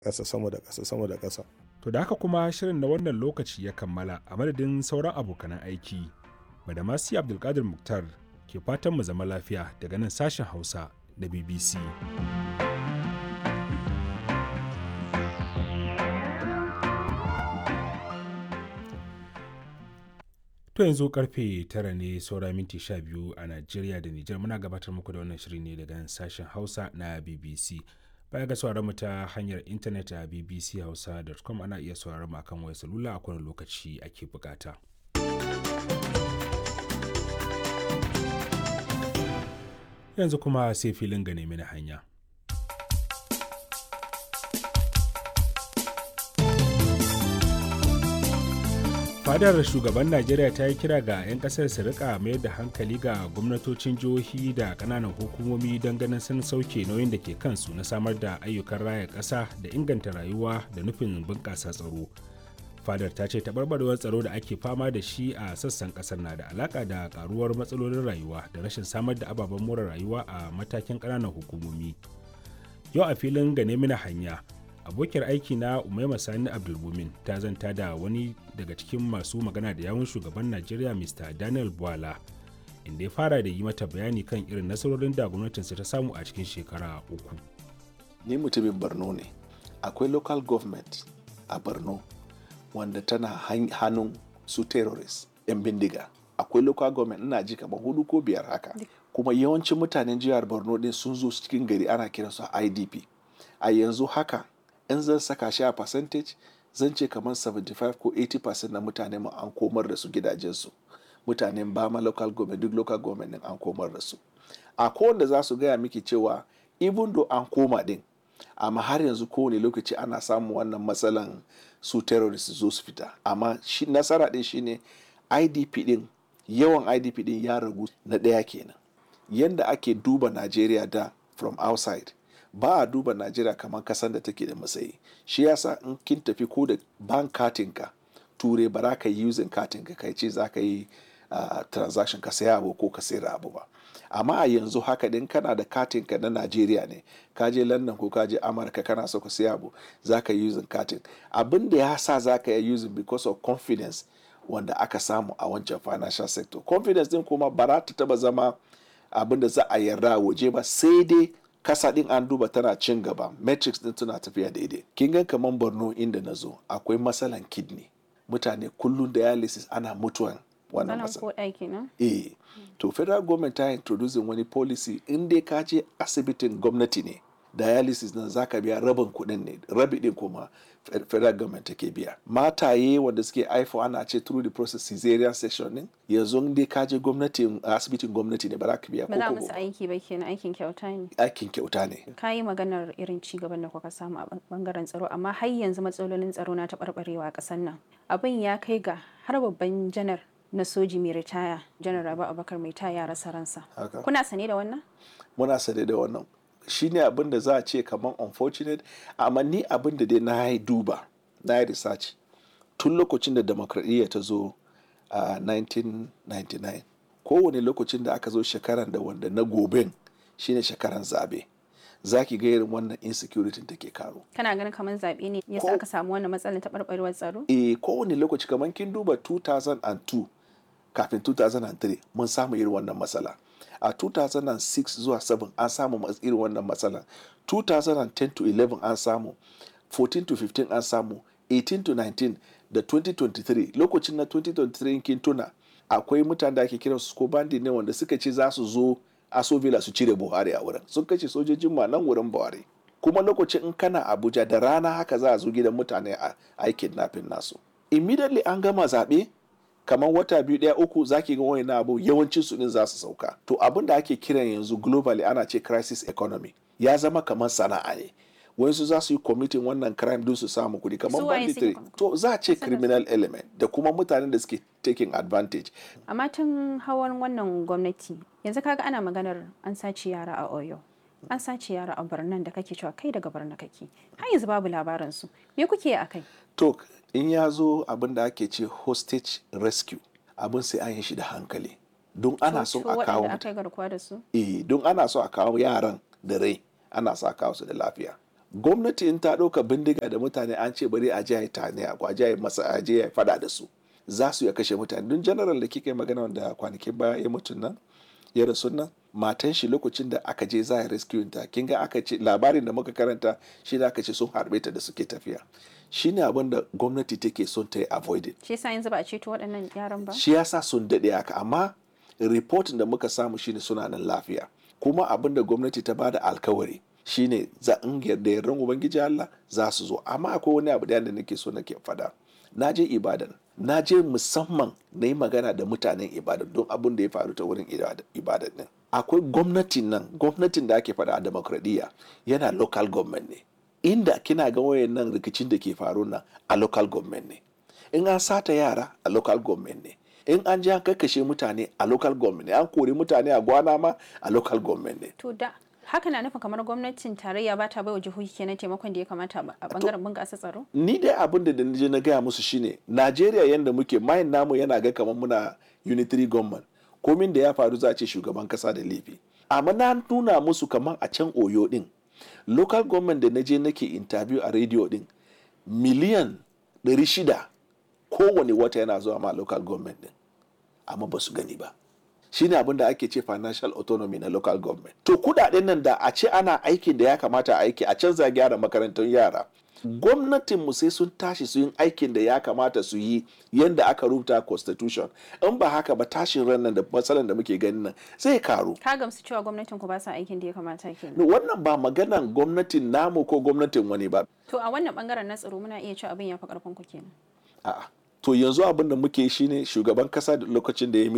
ƙasa sama da ƙasa sama da ƙasa. To da haka kuma shirin na wannan lokaci ya kammala a madadin sauran abokanan aiki. Badamasi Abdulkadir Muktar ke fatan mu zama lafiya daga nan sashen Hausa da BBC. To yanzu karfe 9 ne saura minti 12 a Najeriya da Nijar, muna gabatar muku da wannan shiri ne daga nan sashen Hausa na BBC. Baya ga sauraron mu ta hanyar intanet a bbchausa.com, ana iya sauraron mu akan wayar salula a kowane lokaci ake bukata. Yanzu kuma sai filin gane mini hanya. Fadar shugaban Najeriya ta yi kira ga 'yan kasar su rika mayar da hankali ga gwamnatocin jihohi da kananan hukumomi don ganin sun sauke nauyin da ke kansu na samar da ayyukan raya ƙasa da inganta rayuwa da nufin bunƙasa tsaro. Fadar ta ce taɓarɓarewar tsaro da ake fama da shi a sassan ƙasar na da alaƙa da ƙaruwar matsalolin rayuwa da rashin samar da ababen more rayuwa a matakin ƙananan hukumomi. Yau a filin gane mina hanya, abokiyar aiki na Umaima Sani Abdulmumin ta zanta da wani daga cikin masu magana da yawun shugaban Najeriya Mr. Daniel Bwala, inda ya fara da yi mata bayani kan irin nasarorin da gwamnatinsa ta samu a cikin shekara 3. Ni mutumin Borno ne. Akwai local government a Borno wanda tana hannun su terrorist 'yan bindiga. Akwai local government ina ji kamar 4 ko 5 haka. Kuma yawancin mutanen jihar Borno din sun zo cikin gari ana kiransu IDP. A yanzu haka in zan saka shi a percentage zan ce kamar 75 ko 80% na mutane mu an komar da su gidajensu. Mutanen Bama local government, duk local government din an komar da su. A kowanne za su gaya miki cewa even though an koma din, amma har yanzu kowane lokaci ana samun wannan matsalan su terrorist zo su fita. Amma nasara din shine IDP din, yawan IDP din ya ragu na ɗaya kenan. Yanda ake duba Najeriya da from outside, ba a duba Najeriya kamar kasan da take da matsayi. Shi yasa in kin tafi ko da bank katinka ture ba za ka yi using katinka kai ce za ka yi transaction ka saya abu ko ka sayar abu ba. Amma a yanzu haka din kana da katinka na Najeriya ne, ka je London ko ka je Amurka kana so ka saya abu, za ka yi using katin. Abin da ya sa za ka yi using because of confidence wanda aka samu a wancan financial sector. Confidence din kuma ba za ta taba zama abin da za a yarda waje ba, sai dai kasa din an duba tana cin gaba, metrics din tana tafiya daidai. Kin ga kaman Borno inda na zo akwai matsalan kidney, mutane kullum dialysis ana mutuwan wannan matsala. To federal government ta introducing wani policy in dai ka je asibitin gwamnati ne dialysis nan zaka biya rabin kuɗin ne, rabi din kuma federal government take biya. Mataye wanda suke haifo ana ce through the process cesarean section din, yanzu dai ka je gwamnati asibitin gwamnati ne ba za ka biya ko ba za musu aiki ba kenan, aikin kyauta ne. Aikin kyauta ne. Ka yi maganar irin ci gaban da kuka samu a bangaren tsaro, amma har yanzu matsalolin tsaro na taɓarɓarewa a ƙasar nan. Abin ya kai ga har babban janar na soji mai ritaya, janar Rabi Abubakar mai ya rasa ransa. Kuna sane da wannan? Muna sane da wannan. Shi ne abin da za a ce kamar unfortunate, amma ni abin da dai na yi duba, na yi research tun lokacin da demokradiyya ta zo a 1999. Kowane lokacin da aka zo shekaran da wanda na goben shine shekaran zabe, za ki ga irin wannan insecurity take karo. Kana ganin kamar zabe ne yasa aka samu wannan matsalar taɓarɓarewar tsaro? Kowane lokaci kamar kin duba 2002 kafin 2003 mun samu irin wannan matsala. A 2006 zuwa 7 an samu irin wannan matsala. 2010 to 11 an samu, 14 to 15 an samu, 18 to 19 da 2023. Lokacin na 2023 kin tuna akwai mutane da ake kiran su ko bandi ne wanda suka ce za su zo Aso Villa su cire Buhari a wurin. Sun kashe sojojin ma nan wurin Buhari. Kuma lokacin in kana Abuja da rana haka za a zo gidan mutane a kidnapping nasu. Immediately an gama zaɓe, kamar wata 2 3 zaki ga wani abu yawancin su din za su sauka. To abin da ake kiran yanzu globally ana ce crisis economy, ya zama kamar sana'a ne. Wayansu za su yi committing wannan crime din su samu kuɗi kamar banditry. To za a ce criminal element da kuma mutanen da suke taking advantage. Amma tun hawan wannan gwamnati yanzu kaga ana maganar an sace yara a Oyo, an sace yara a Borno da kake cewa kai daga Borno kake, har yanzu babu labarin su. Me kuke a kai? To in ya zo abin da ake ce hostage rescue, abin sai an yi shi da hankali. Don ana so a kawo aka garkuwa da su? Don ana so a kawo yaran da rai, ana so a kawo su da lafiya. gwamnati in ta ɗauka bindiga da mutane an ce bari a je a yi tane a je a yi masa a je a fada da su za su ya kashe mutane. Don general da kika yi magana wanda kwanakin baya ya mutu nan ya rasu nan, matan shi lokacin da aka je za a rescue ta, kin ga aka ce labarin da muka karanta shi da aka ce sun harbe ta da suke tafiya. Shi ne abin da gwamnati take son ta yi avoided. Shi yasa yanzu ba a ceto waɗannan yaran ba? Shi yasa sun daɗe haka, amma reporting da muka samu shine suna nan lafiya. Kuma abin da gwamnati ta bada alkawari shine za in yarda yardan ubangiji Allah za su zo. Amma akwai wani abu da nake so nake fada. Na je Ibadan, na je musamman na yi magana da mutanen Ibadan don abin da ya faru ta wurin Ibadan din. Akwai gwamnatin da ake fada a demokradiyya yana local government ne. Inda kina ga wayannan rikicin da ke faru nan a local government ne. In an sata yara a local government ne. In an ji an kakkashe mutane a local government ne. An kori mutane a gwana ma a local government ne. To da haka na nufin kamar gwamnatin tarayya ba ta bai wa jihohi kenan taimakon da ya kamata a bangaren bunƙasa tsaro? Ni dai abin da je na gaya musu shine Najeriya yanda muke mayin namu yana ga kamar muna unitary government. Komin da ya faru za a ce shugaban kasa da laifi. Amma na nuna musu kamar a can Oyo din. Local government da na je nake interview a radio din miliyan 600 kowane wata yana zuwa ma local government din. Amma ba su gani ba. Shine abin da ake ce financial autonomy na local government. To kudaden nan da a ce ana aikin da ya kamata a aiki a canza gyara makarantun yara. Gwamnatinmu sai sun tashi su yin aikin da ya kamata su yi yadda aka rubuta constitution. In ba haka ba tashin ran nan da matsalan da muke ganin nan zai karu. Ka gamsu cewa gwamnatin ku ba sa aikin da ya kamata kenan? Wannan ba maganan gwamnatin namu ko gwamnatin wani ba. To a wannan bangaren na tsaro muna iya cewa abin ya fi karfin ku kenan. A'a. To yanzu abin da muke shine shugaban kasa da lokacin da ya